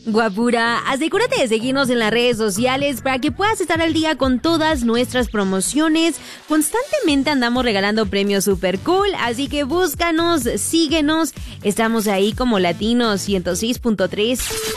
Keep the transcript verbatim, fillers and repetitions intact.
Guapura, asegúrate de seguirnos en las redes sociales para que puedas estar al día con todas nuestras promociones. Constantemente andamos regalando premios super cool, así que búscanos, síguenos. Estamos ahí como Latino ciento seis punto tres.